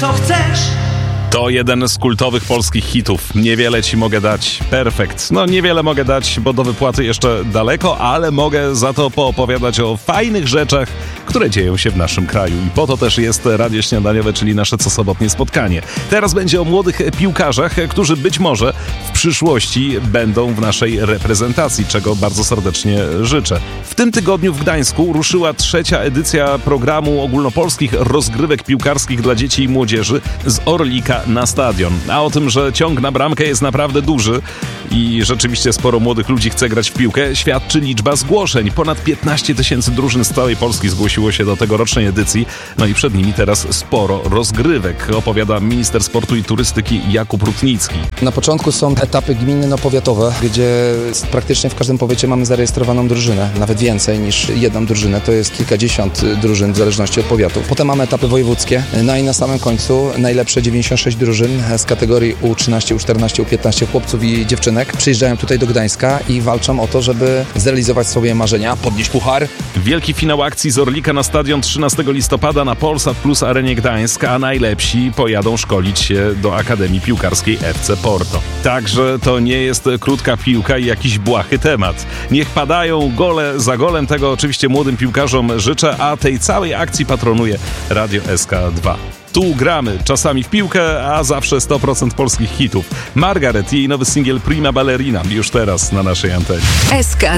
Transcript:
co chcesz. To jeden z kultowych polskich hitów. Niewiele ci mogę dać. Perfekt. No niewiele mogę dać, bo do wypłaty jeszcze daleko, ale mogę za to poopowiadać o fajnych rzeczach, które dzieją się w naszym kraju. I po to też jest Radio Śniadaniowe, czyli nasze cosobotnie spotkanie. Teraz będzie o młodych piłkarzach, którzy być może w przyszłości będą w naszej reprezentacji, czego bardzo serdecznie życzę. W tym tygodniu w Gdańsku ruszyła 3. edycja programu ogólnopolskich rozgrywek piłkarskich dla dzieci i młodzieży z Orlika na stadion. A o tym, że ciąg na bramkę jest naprawdę duży i rzeczywiście sporo młodych ludzi chce grać w piłkę, świadczy liczba zgłoszeń. Ponad 15 000 drużyn z całej Polski zgłosiło się do tegorocznej edycji, no i przed nimi teraz sporo rozgrywek, opowiada minister sportu i turystyki Jakub Rutnicki. Na początku są etapy gminno-powiatowe, gdzie praktycznie w każdym powiecie mamy zarejestrowaną drużynę, nawet więcej niż jedną drużynę, to jest kilkadziesiąt drużyn w zależności od powiatów. Potem mamy etapy wojewódzkie, no i na samym końcu najlepsze 96 drużyn z kategorii U13, U14, U15 chłopców i dziewczynek przyjeżdżają tutaj do Gdańska i walczą o to, żeby zrealizować swoje marzenia, podnieść puchar. Wielki finał akcji z Orlika na stadion 13 listopada na Polsat Plus Arenie Gdańsk, a najlepsi pojadą szkolić się do Akademii Piłkarskiej FC Porto. Także to nie jest krótka piłka i jakiś błahy temat. Niech padają gole za golem, tego oczywiście młodym piłkarzom życzę, a tej całej akcji patronuje Radio SK2. Tu gramy, czasami w piłkę, a zawsze 100% polskich hitów. Margaret i jej nowy singiel Prima Ballerina już teraz na naszej antenie. SK